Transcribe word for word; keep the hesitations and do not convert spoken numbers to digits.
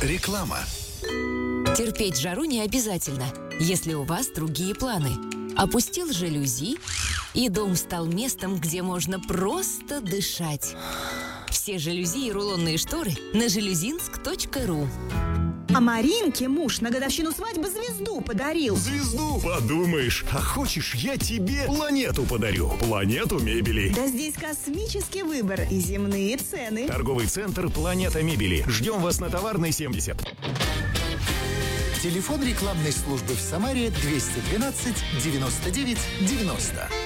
Реклама. Терпеть жару не обязательно, если у вас другие планы. Опустил жалюзи, и дом стал местом, где можно просто дышать. Все жалюзи и рулонные шторы на жалюзинск точка ру. А Маринке муж на годовщину свадьбы звезду подарил. Звезду? Подумаешь, а хочешь, я тебе планету подарю. Планету мебели. Да здесь космический выбор и земные цены. Торговый центр «Планета мебели». Ждем вас на Товарной, семьдесят. Телефон рекламной службы в Самаре двести двенадцать девяносто девять девяносто.